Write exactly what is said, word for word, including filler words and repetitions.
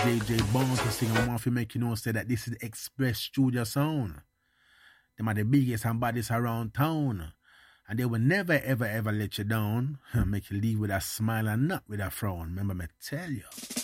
J J Bond to sing and want to make you know say that this is Express Studio Sound. Them are the biggest and baddest around town. And they will never ever ever let you down. Make you leave with a smile and not with a frown. Remember me tell you.